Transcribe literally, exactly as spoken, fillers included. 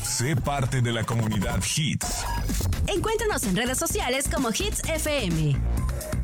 Sé parte de la comunidad Hits. Encuéntranos en redes sociales como Hits F M.